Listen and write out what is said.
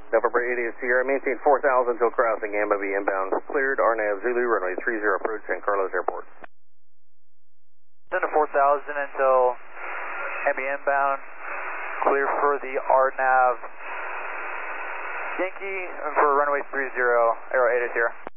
November 80 Sierra, maintain 4,000 until crossing Amba B inbound. Cleared, RNAV Zulu, runway 30 approach San Carlos Airport. Send to 4,000 until Amba inbound. Clear for the RNAV Yankee for runway 30, Aero 80 Sierra.